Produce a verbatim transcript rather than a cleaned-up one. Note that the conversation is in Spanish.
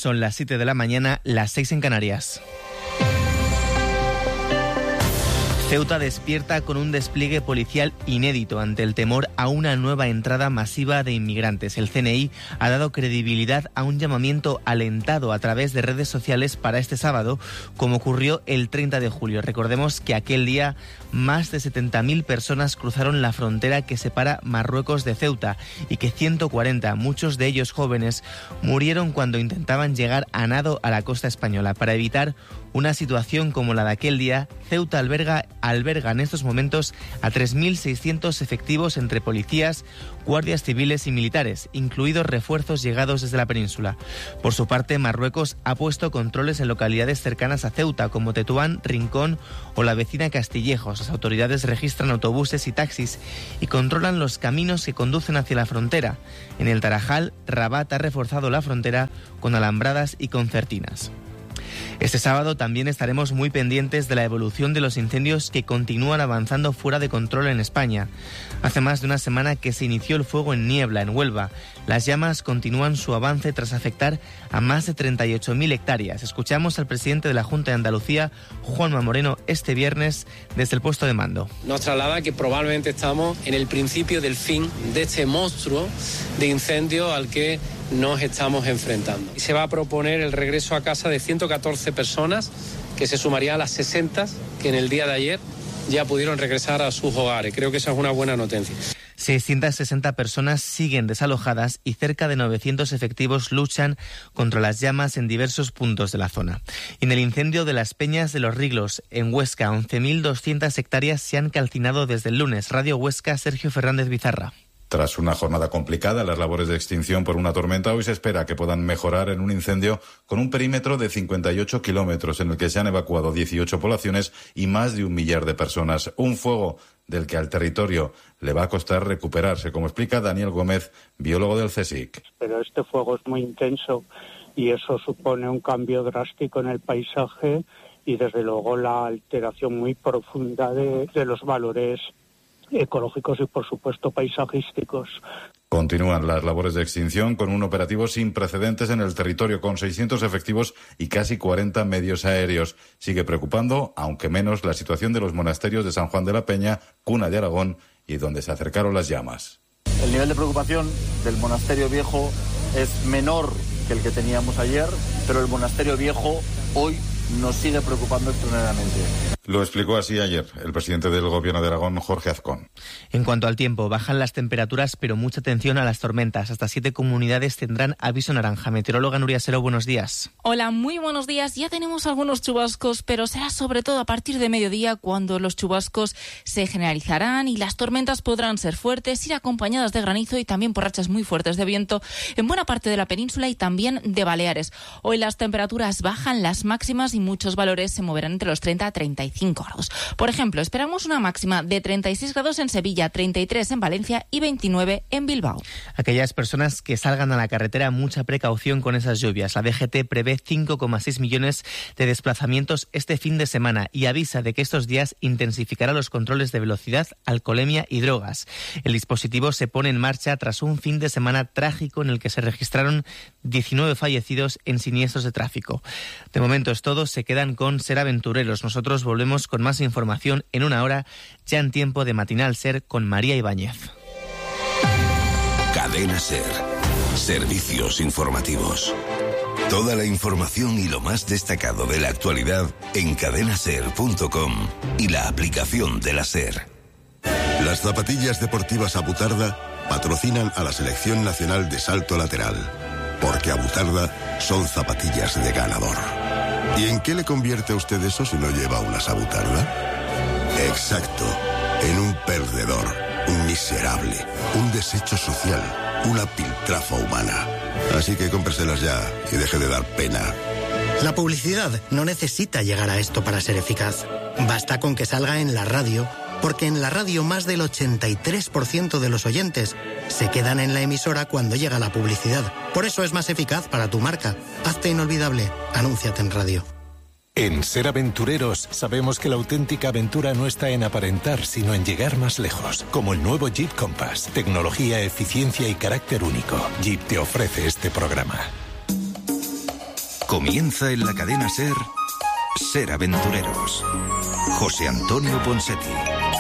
Son las siete de la mañana, las seis en Canarias. Ceuta despierta con un despliegue policial inédito ante el temor a una nueva entrada masiva de inmigrantes. El C N I ha dado credibilidad a un llamamiento alentado a través de redes sociales para este sábado, como ocurrió el treinta de julio. Recordemos que aquel día más de setenta mil personas cruzaron la frontera que separa Marruecos de Ceuta y que ciento cuarenta, muchos de ellos jóvenes, murieron cuando intentaban llegar a nado a la costa española. Para evitar una situación como la de aquel día, Ceuta alberga, alberga en estos momentos a tres mil seiscientos efectivos entre policías, guardias civiles y militares, incluidos refuerzos llegados desde la península. Por su parte, Marruecos ha puesto controles en localidades cercanas a Ceuta, como Tetuán, Rincón o la vecina Castillejos. Las autoridades registran autobuses y taxis y controlan los caminos que conducen hacia la frontera. En el Tarajal, Rabat ha reforzado la frontera con alambradas y concertinas. Este sábado también estaremos muy pendientes de la evolución de los incendios que continúan avanzando fuera de control en España. Hace más de una semana que se inició el fuego en Niebla, en Huelva. Las llamas continúan su avance tras afectar a más de treinta y ocho mil hectáreas. Escuchamos al presidente de la Junta de Andalucía, Juanma Moreno, este viernes desde el puesto de mando. Nos traslada que probablemente estamos en el principio del fin de este monstruo de incendio al que nos estamos enfrentando. Y se va a proponer el regreso a casa de ciento catorce personas, que se sumaría a las sesenta que en el día de ayer ya pudieron regresar a sus hogares. Creo que esa es una buena noticia. seiscientas sesenta personas siguen desalojadas y cerca de novecientos efectivos luchan contra las llamas en diversos puntos de la zona. Y en el incendio de las Peñas de los Riglos, en Huesca, once mil doscientas hectáreas se han calcinado desde el lunes. Radio Huesca, Sergio Fernández Bizarra. Tras una jornada complicada, las labores de extinción por una tormenta, hoy se espera que puedan mejorar en un incendio con un perímetro de cincuenta y ocho kilómetros en el que se han evacuado dieciocho poblaciones y más de un millar de personas. Un fuego del que al territorio le va a costar recuperarse, como explica Daniel Gómez, biólogo del CSIC. Pero este fuego es muy intenso y eso supone un cambio drástico en el paisaje y desde luego la alteración muy profunda de, de los valores ecológicos y, por supuesto, paisajísticos. Continúan las labores de extinción con un operativo sin precedentes en el territorio, con seiscientos efectivos y casi cuarenta medios aéreos. Sigue preocupando, aunque menos, la situación de los monasterios de San Juan de la Peña, cuna de Aragón, y donde se acercaron las llamas. El nivel de preocupación del monasterio viejo es menor que el que teníamos ayer, pero el monasterio viejo hoy nos sigue preocupando extraordinariamente. Lo explicó así ayer el presidente del Gobierno de Aragón, Jorge Azcón. En cuanto al tiempo, bajan las temperaturas, pero mucha atención a las tormentas. Hasta siete comunidades tendrán aviso naranja. Meteoróloga Nuria Sero, buenos días. Hola, muy buenos días. Ya tenemos algunos chubascos, pero será sobre todo a partir de mediodía cuando los chubascos se generalizarán y las tormentas podrán ser fuertes, ir acompañadas de granizo y también por rachas muy fuertes de viento en buena parte de la península y también de Baleares. Hoy las temperaturas bajan, las máximas y muchos valores se moverán entre los treinta a treinta y cinco grados. Por ejemplo, esperamos una máxima de treinta y seis grados en Sevilla, treinta y tres en Valencia y veintinueve en Bilbao. Aquellas personas que salgan a la carretera, mucha precaución con esas lluvias. La D G T prevé cinco coma seis millones de desplazamientos este fin de semana y avisa de que estos días intensificará los controles de velocidad, alcoholemia y drogas. El dispositivo se pone en marcha tras un fin de semana trágico en el que se registraron diecinueve fallecidos en siniestros de tráfico. De momento es todo, se quedan con Ser Aventureros. Nosotros volvemos con más información en una hora, ya en tiempo de Matinal Ser con María Ibáñez. Cadena Ser. Servicios informativos. Toda la información y lo más destacado de la actualidad en cadena ser punto com y la aplicación de la Ser. Las zapatillas deportivas Abutarda patrocinan a la Selección Nacional de Salto Lateral, porque Abutarda son zapatillas de ganador. ¿Y en qué le convierte a usted eso si no lleva unas Abutarda? Exacto, en un perdedor, un miserable, un desecho social, una piltrafa humana. Así que cómpreselas ya y deje de dar pena. La publicidad no necesita llegar a esto para ser eficaz. Basta con que salga en la radio, porque en la radio más del ochenta y tres por ciento de los oyentes se quedan en la emisora cuando llega la publicidad. Por eso es más eficaz para tu marca. Hazte inolvidable. Anúnciate en radio. En Ser Aventureros sabemos que la auténtica aventura no está en aparentar, sino en llegar más lejos. Como el nuevo Jeep Compass. Tecnología, eficiencia y carácter único. Jeep te ofrece este programa. Comienza en la cadena SER, Ser Aventureros. José Antonio Ponseti.